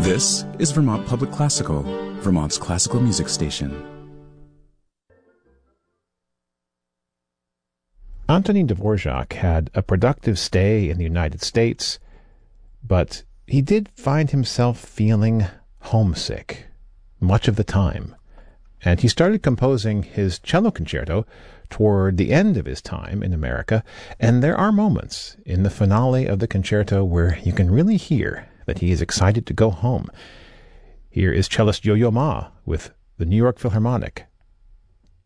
This is Vermont Public Classical, Vermont's classical music station. Antonin Dvorak had a productive stay in the United States, but he did find himself feeling homesick much of the time. And he started composing his cello concerto toward the end of his time in America, and there are moments in the finale of the concerto where you can really hear that he is excited to go home. Here is cellist Yo-Yo Ma with the New York Philharmonic